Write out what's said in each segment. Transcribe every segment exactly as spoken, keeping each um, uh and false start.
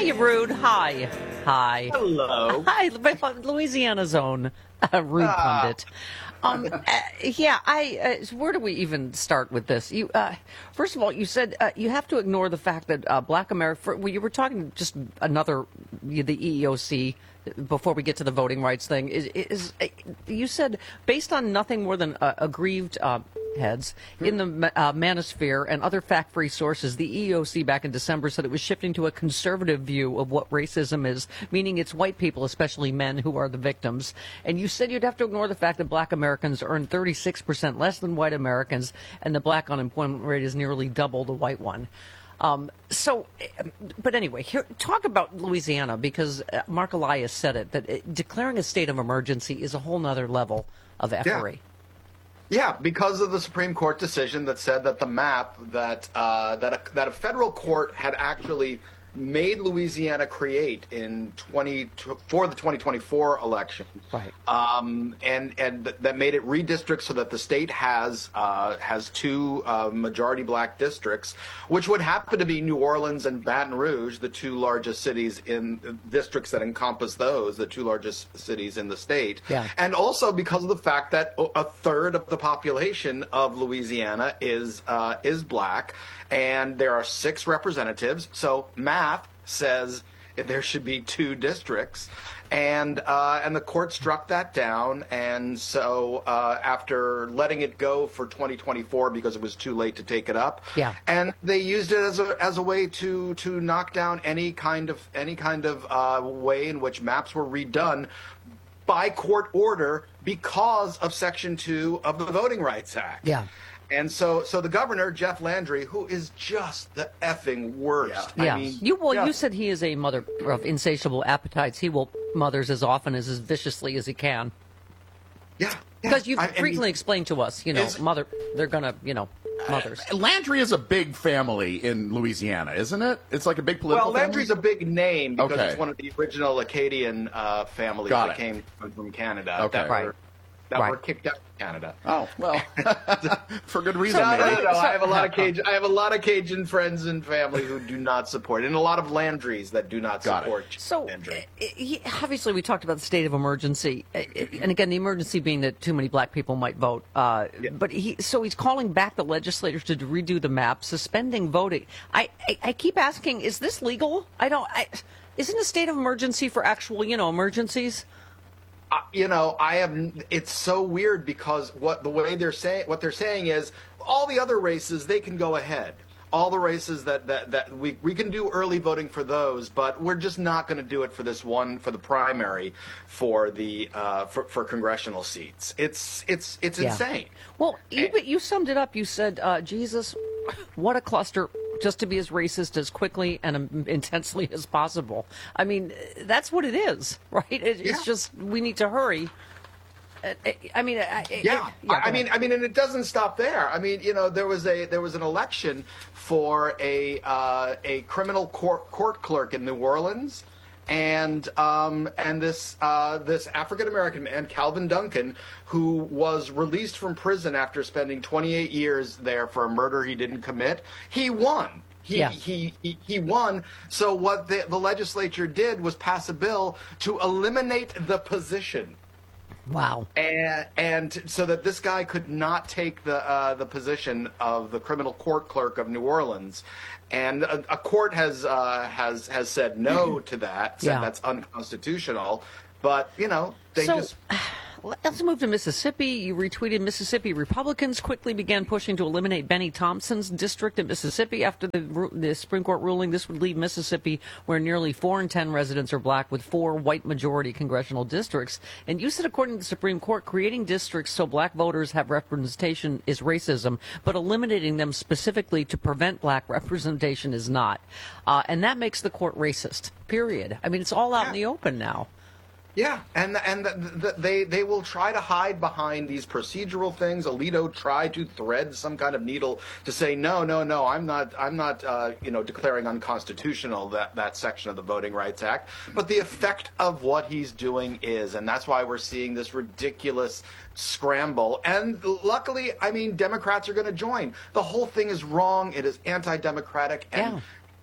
you rude. Hi. Hi. Hello. Hi, Louisiana's own uh, rude Ah. pundit. Um, uh, yeah, I. Uh, where do we even start with this? You, uh, first of all, you said uh, you have to ignore the fact that uh, Black America. For, well, you were talking just another the E E O C before we get to the voting rights thing. Is, is uh, you said based on nothing more than uh, aggrieved uh, heads in the uh, manosphere and other fact-free sources, the E E O C back in December said it was shifting to a conservative view of what racism is, meaning it's white people, especially men, who are the victims. And you said you'd have to ignore the fact that Black Americans earn thirty-six percent less than white Americans, and the Black unemployment rate is nearly double the white one. Um, so, but anyway, here, talk about Louisiana, because uh, Mark Elias said it, that it, declaring a state of emergency is a whole nother level of effery. Yeah. Yeah, because of the Supreme Court decision that said that the map that uh, that a, that a federal court had actually made Louisiana create in twenty for the twenty twenty-four election, right? Um, and and th- that made it redistrict so that the state has uh, has two uh, majority black districts, which would happen to be New Orleans and Baton Rouge, the two largest cities in uh, districts that encompass those, the two largest cities in the state. Yeah. And also because of the fact that a third of the population of Louisiana is uh, is black. And there are six representatives, so math says there should be two districts, and uh, and the court struck that down. And so uh, after letting it go for twenty twenty-four because it was too late to take it up, yeah, and they used it as a as a way to to knock down any kind of any kind of uh, way in which maps were redone by court order because of Section two of the Voting Rights Act. Yeah. And so, so the governor, Jeff Landry, who is just the effing worst. Yeah, I mean, you well, just, you said he is a mother of insatiable appetites. He will mothers as often as as viciously as he can. Yeah, because you've I, frequently I mean, explained to us, you know, mother, they're gonna, you know, mothers. Uh, Landry is a big family in Louisiana, isn't it? It's like a big political. Well, Landry's family? a big name because okay. it's one of the original Acadian uh, families Got that it. came from Canada. Okay. That right. Were, that right. were kicked out of Canada. Oh well, for good reason. No, no, maybe. no, no. I have a lot of Cajun. I have a lot of Cajun friends and family who do not support, and a lot of Landrys that do not Got support. it. So, Landry. uh, he, obviously, we talked about the state of emergency, uh, and again, the emergency being that too many black people might vote. Uh, Yeah. But he, so he's calling back the legislators to redo the map, suspending voting. I, I, I keep asking, is this legal? I don't. I, isn't a state of emergency for actual, you know, emergencies? Uh, you know, I am. It's so weird because what the way they're saying, what they're saying is, all the other races they can go ahead. All the races that that, that we we can do early voting for those, but we're just not going to do it for this one for the primary for the uh, for for congressional seats. It's it's it's Yeah. insane. Well, you, but you summed it up. You said, uh, Jesus, what a cluster, just to be as racist as quickly and um, intensely as possible. I mean, that's what it is, right? It, Yeah. It's just we need to hurry. Uh, I mean, I, Yeah, it, yeah I, I mean, I mean, and it doesn't stop there. I mean, you know, there was a there was an election for a uh, a criminal court court clerk in New Orleans, and um, and this uh, this African American man, Calvin Duncan, who was released from prison after spending twenty-eight years there for a murder he didn't commit, he won. He, Yeah. he, he, he won. So what the, the legislature did was pass a bill to eliminate the position. Wow. And, and so that this guy could not take the uh, the position of the criminal court clerk of New Orleans, and a, a court has uh, has has said no to that, said Yeah. that's unconstitutional. But you know, they So, just let's move to Mississippi. You retweeted Mississippi Republicans quickly began pushing to eliminate Benny Thompson's district in Mississippi after the, ru- the Supreme Court ruling. This would leave Mississippi where nearly four in ten residents are black with four white majority congressional districts. And you said, according to the Supreme Court, creating districts so black voters have representation is racism, but eliminating them specifically to prevent black representation is not. Uh, and that makes the court racist, period. I mean, it's all out in the open now. Yeah, and and the, the, they they will try to hide behind these procedural things. Alito tried to thread some kind of needle to say no, no, no. I'm not. I'm not. Uh, you know, declaring unconstitutional that that section of the Voting Rights Act. But the effect of what he's doing is, and that's why we're seeing this ridiculous scramble. And luckily, I mean, Democrats are going to join. The whole thing is wrong. It is anti-democratic. And Yeah.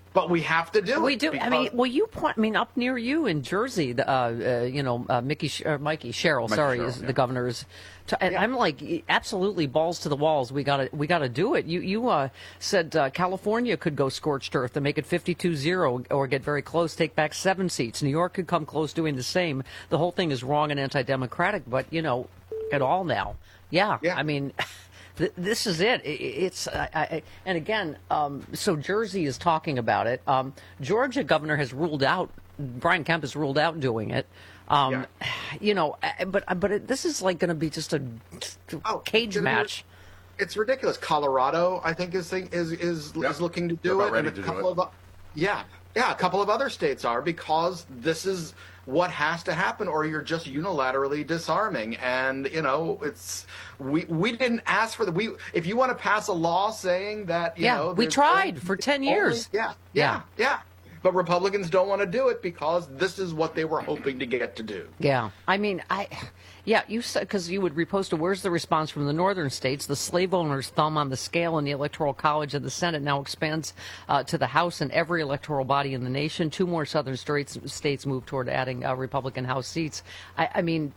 But we have to do We it. do. I mean, well, you point. I mean, up near you in Jersey, the, uh, uh, you know, uh, Mickey, Sh- or Mikey Sherrill, Mikey sorry, Sherrill, is yeah. the governor's. T- and Yeah. I'm like, absolutely, balls to the walls. We got to, we got to do it. You, you uh, said uh, California could go scorched earth and make it fifty-two zero, or get very close, take back seven seats. New York could come close, doing the same. The whole thing is wrong and anti-democratic. But you know, at all now, yeah. Yeah. I mean. Th- This is it. I- It's I, I, and again, um, so Jersey is talking about it. Um, Georgia governor has ruled out. Brian Kemp has ruled out doing it. Um, You know, uh, but but it, this is like going to be just a Oh, cage it's match. It's ridiculous. Colorado, I think, is think, is is, Yep. is looking to They're do about it, ready and a to do couple it. of yeah, yeah, a couple of other states are, because this is what has to happen, or you're just unilaterally disarming. And you know, it's we we didn't ask for the we. If you want to pass a law saying that, you Yeah, know, we there's tried only- for ten only- years. yeah, Yeah. yeah, yeah. But Republicans don't want to do it because this is what they were hoping to get to do. Yeah, I mean, I, yeah, you said, because you would repost a, where's the response from the northern states? The slave owners' thumb on the scale in the Electoral College of the Senate now expands uh, to the House and every electoral body in the nation. Two more southern states states move toward adding uh, Republican House seats. I, I mean.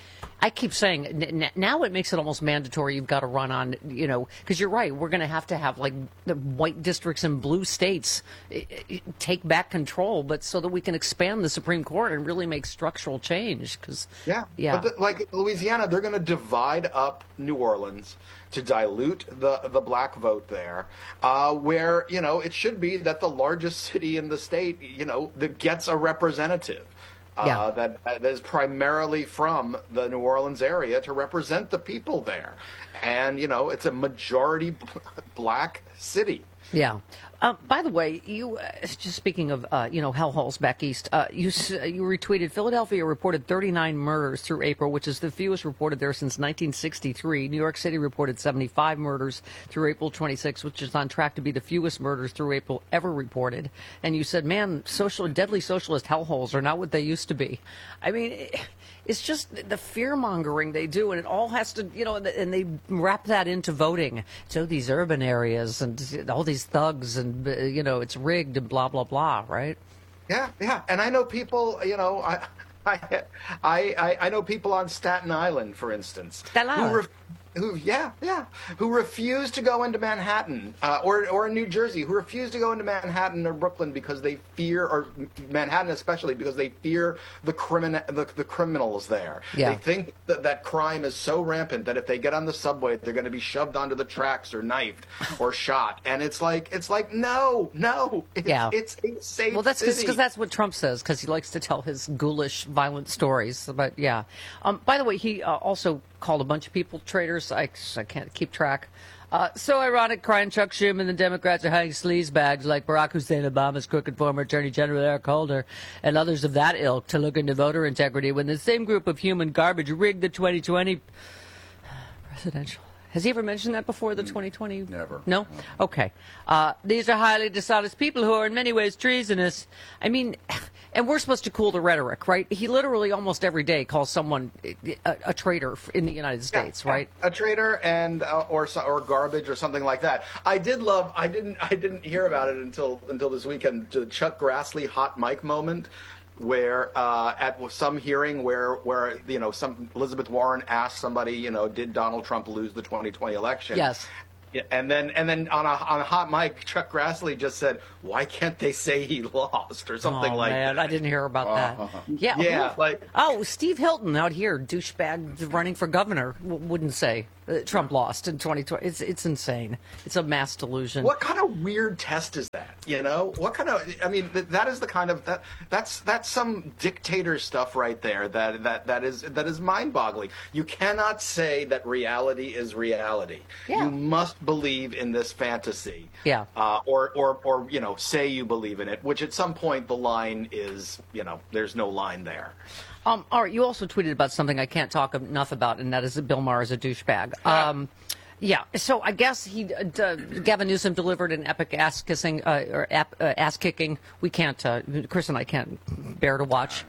I keep saying n- n- now it makes it almost mandatory. You've got to run on, you know, because you're right. We're going to have to have like the white districts in blue states eh, eh, take back control, but so that we can expand the Supreme Court and really make structural change. Because Yeah, yeah, But the, like Louisiana, they're going to divide up New Orleans to dilute the the black vote there, uh, where you know it should be that the largest city in the state, you know, that gets a representative. Uh, Yeah. that, that is primarily from the New Orleans area to represent the people there. And, you know, it's a majority b- black city. yeah. Um, by the way, you uh, just speaking of uh, you know hellholes back east, uh, you s- you retweeted Philadelphia reported thirty-nine murders through April, which is the fewest reported there since nineteen sixty-three. New York City reported seventy-five murders through April twenty-sixth, which is on track to be the fewest murders through April ever reported. And you said, "Man, social deadly socialist hellholes are not what they used to be." I mean. It, It's just the fear mongering they do, and it all has to, you know, and they wrap that into voting. So these urban areas and all these thugs, and uh, you know, it's rigged and blah blah blah, right? Yeah, yeah. And I know people, you know, I, I, I, I know people on Staten Island, for instance, Staten Island. who, ref, who, yeah, yeah, who refuse to go into Manhattan uh, or or in New Jersey, who refuse to go into Manhattan or Brooklyn because they fear, or Manhattan especially, because they fear the crimin the, the criminals there. Yeah. They think that that crime is so rampant that if they get on the subway, they're going to be shoved onto the tracks or knifed or shot. And it's like, it's like, no, no, it's, Yeah. it's a safe Well, that's city. because that's what Trump says, because he likes to tell his ghoulish, violent stories. But yeah. Um, by the way, he uh, also called a bunch of people traitors. I, I can't keep track. Uh, so ironic, crying Chuck Schumer and the Democrats are hiding sleaze bags like Barack Hussein Obama's crooked former Attorney General Eric Holder and others of that ilk to look into voter integrity when the same group of human garbage rigged the twenty twenty presidential. Has he ever mentioned that before, the twenty twenty? Never. No? Okay. Uh, these are highly dishonest people who are in many ways treasonous. I mean, and we're supposed to cool the rhetoric, right? He literally almost every day calls someone a, a traitor in the United States, Yeah, right? A traitor and uh, or so- or garbage or something like that. I did love. I didn't. I didn't hear about it until until this weekend. The Chuck Grassley hot mic moment, where uh, at some hearing where where you know some Elizabeth Warren asked somebody, you know, did Donald Trump lose the twenty twenty election? Yes. Yeah, and then and then on a on a hot mic, Chuck Grassley just said, "Why can't they say he lost?" or something Oh, like man, that. I didn't hear about that. Yeah, Yeah, who- like- oh, Steve Hilton out here, douchebag running for governor, w- wouldn't say uh, Trump lost in twenty twenty. It's it's insane. It's a mass delusion. What kind of weird test is that? You know, what kind of? I mean, th- that is the kind of that. That's that's some dictator stuff right there. That that that is that is mind-boggling. You cannot say that reality is reality. Yeah. You must believe in this fantasy. Yeah. Uh, or or or you know, say you believe in it. Which at some point the line is, you know, there's no line there. Um, all right, you also tweeted about something I can't talk enough about, and that is that Bill Maher is a douchebag. Um, yeah, so I guess he, uh, d- Gavin Newsom delivered an epic ass kissing uh, or ap- uh, ass kicking. We can't, uh, Chris and I can't bear to watch.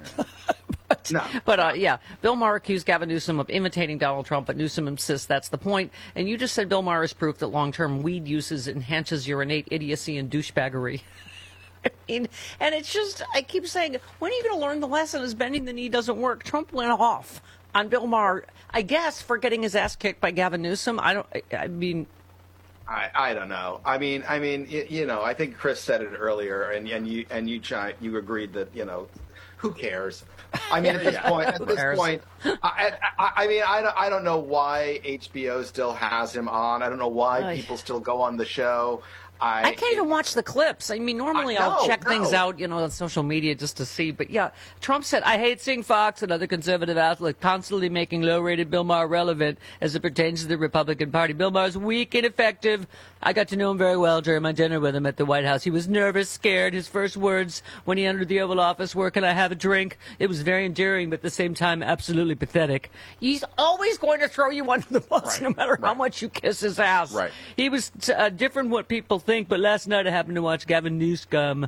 but No. but uh, yeah, Bill Maher accused Gavin Newsom of imitating Donald Trump, but Newsom insists that's the point. And you just said Bill Maher is proof that long-term weed uses enhances your innate idiocy and douchebaggery. mean, and it's just, I keep saying, when are you going to learn the lesson is bending the knee doesn't work? Trump went off on Bill Maher, I guess, for getting his ass kicked by Gavin Newsom. I don't, I, I mean... I, I don't know. I mean, I mean, you, you know, I think Chris said it earlier, and, and you and you chi- you agreed that, you know, who cares? I mean, at this point, at this cares? point, I, I, I mean, I don't, I don't know why H B O still has him on. I don't know why Ay. people still go on the show. I, I can't even watch the clips. I mean, normally I- I'll no, check things no. out, you know, on social media just to see. But yeah, Trump said, I hate seeing Fox and other conservative outlets constantly making low-rated Bill Maher relevant as it pertains to the Republican Party. Bill Maher's weak and ineffective. I got to know him very well during my dinner with him at the White House. He was nervous, scared. His first words when he entered the Oval Office were, "Can I have a drink?" It was very endearing, but at the same time, absolutely pathetic. He's always going to throw you under the bus, Right, no matter how right. much you kiss his ass. Right. He was uh, different what people think, but last night I happened to watch Gavin Newsom.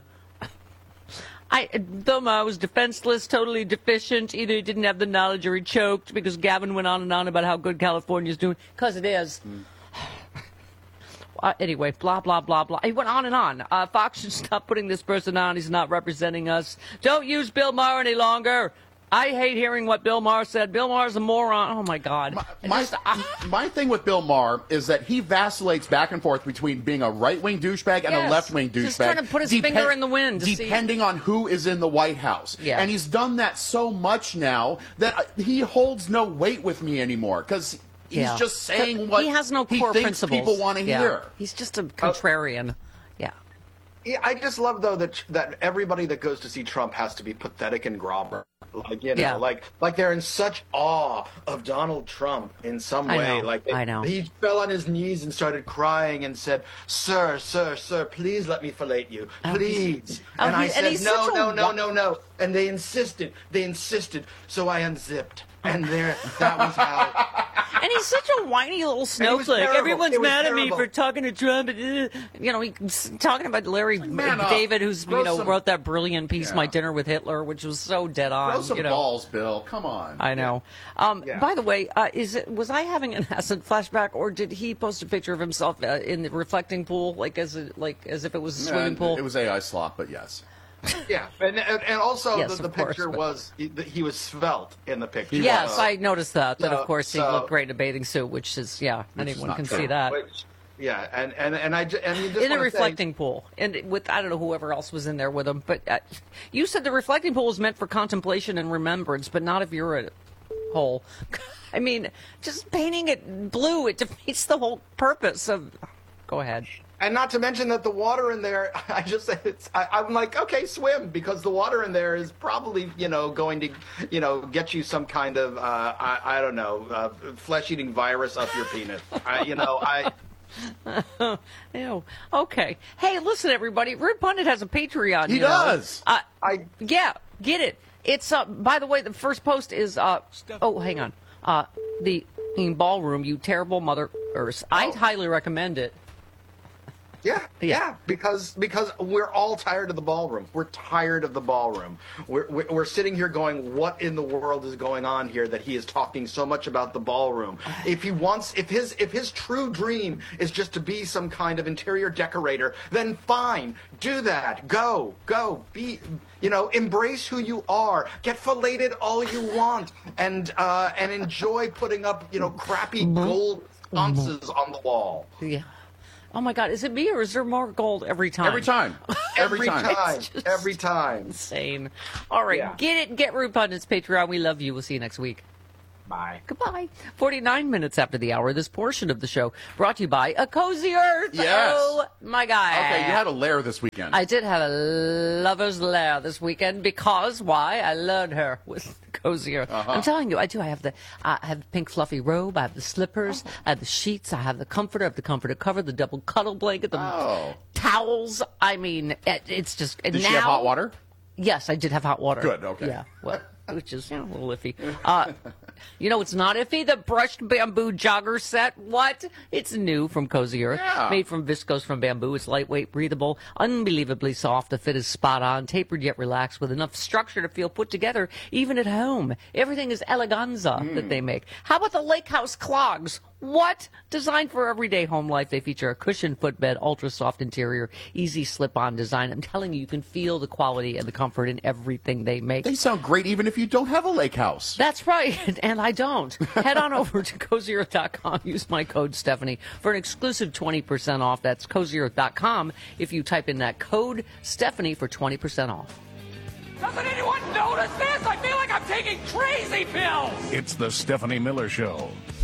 I, Bill Maher was defenseless, totally deficient. Either he didn't have the knowledge or he choked because Gavin went on and on about how good California's doing. Because it is. Mm. Uh, anyway, blah, blah, blah, blah. He went on and on. Uh, Fox should stop putting this person on. He's not representing us. Don't use Bill Maher any longer. I hate hearing what Bill Maher said. Bill Maher's a moron. Oh, my God. My, my, Just, uh, my thing with Bill Maher is that he vacillates back and forth between being a right-wing douchebag and Yes. a left-wing douchebag. Just trying to put his finger in the wind to see- Depending on who is in the White House. Yeah. And he's done that so much now that uh, he holds no weight with me anymore because he's yeah. just saying what he has no core thinks principles. people want to Yeah. hear. He's just a contrarian. Yeah. Yeah, I just love though that that everybody that goes to see Trump has to be pathetic and grobber, like you know, Yeah. like like they're in such awe of Donald Trump in some I way. know, Like they, I know. he fell on his knees and started crying and said, "Sir, sir, sir, please let me fillet you, Oh, please." oh, and I he's- and said, he's "No, such a no, no, wa- no, no." And they insisted, they insisted, so I unzipped, and there, that was how. And he's such a whiny little it was snowflake. terrible. Everyone's It was mad at me terrible. for talking to Trump. Uh, You know, he's talking about Larry man up. David, who's Throw you know some- wrote that brilliant piece, Yeah. "My Dinner with Hitler," which was so dead on. Throw some you know. balls, Bill. Come on. I know. Um, Yeah. By the way, uh, is it was I having an acid flashback, or did he post a picture of himself uh, in the reflecting pool, like as a, like as if it was a Yeah, swimming pool? It was A I slop, but yes. Yeah, and and, and also Yes, the, the of course, picture but- was he, he was svelte in the picture. Yes, So- I noticed that. That so- of course he so- looked great in a bathing suit, which is yeah, Which is anyone not can true. see that. Which, yeah, and, and, and I ju- and you just In a wanna say- reflecting pool, and with I don't know whoever else was in there with him, but uh, you said the reflecting pool is meant for contemplation and remembrance, but not if you're a hole. I mean, just painting it blue, it defeats the whole purpose of. Go ahead. and not to mention that the water in there, I just it's, I, I'm like, okay, swim, because the water in there is probably you know going to you know get you some kind of uh, I, I don't know uh, flesh-eating virus up your penis. I, you know I. Ew. Okay. Hey, listen, everybody. Rude Pundit has a Patreon. He you know. does. Uh, I- yeah, get it. It's uh. By the way, the first post is uh. Oh, hang on. Uh, the in ballroom. You terrible mother. Earth. I highly recommend it. Yeah, Yeah. yeah, because because we're all tired of the ballroom. We're tired of the ballroom. We're, we're we're sitting here going, what in the world is going on here that he is talking so much about the ballroom? If he wants, if his if his true dream is just to be some kind of interior decorator, then fine, do that. Go, go, be, you know, embrace who you are. Get filleted all you want, and uh, and enjoy putting up, you know, crappy gold sconces on the wall. Yeah. Oh my God, is it me or is there more gold every time? Every time. Every, Every time. time, It's just- every time. Insane. All right, Yeah. get it. Get Rude Pundit's Patreon. We love you. We'll see you next week. Bye. Goodbye. forty-nine minutes after the hour, this portion of the show brought to you by A Cozy Earth. Yes. Oh, my God. Okay, you had a lair this weekend. I did have a lover's lair this weekend because, why? I lured her with Cozy Earth. Uh-huh. I'm telling you, I do. I have the I have the pink fluffy robe. I have the slippers. I have the sheets. I have the comforter. I have the comforter cover, the double cuddle blanket, the Oh. towels. I mean, it, it's just. Did now, she have hot water? Yes, I did have hot water. Good, okay. Yeah, well, which is you know, a little iffy. Uh, You know, it's not iffy. The brushed bamboo jogger set. What? It's new from Cozy Earth. Yeah. Made from viscose from bamboo. It's lightweight, breathable, unbelievably soft. The fit is spot on, tapered yet relaxed, with enough structure to feel put together, even at home. Everything is eleganza mm. that they make. How about the Lake House clogs? What? Designed for everyday home life, they feature a cushioned footbed, ultra-soft interior, easy slip-on design. I'm telling you, you can feel the quality and the comfort in everything they make. They sound great even if you don't have a lake house. That's right, and I don't. Head on over to cozy earth dot com. Use my code Stephanie for an exclusive twenty percent off. That's cozy earth dot com if you type in that code Stephanie for twenty percent off. Doesn't anyone notice this? I feel like I'm taking crazy pills! It's the Stephanie Miller Show.